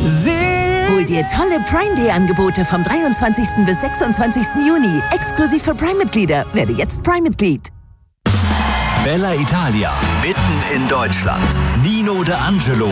Hol dir tolle Prime Day Angebote vom 23. bis 26. Juni. Exklusiv für Prime-Mitglieder. Werde jetzt Prime-Mitglied. Bella Italia, mitten in Deutschland. Nino D'Angelo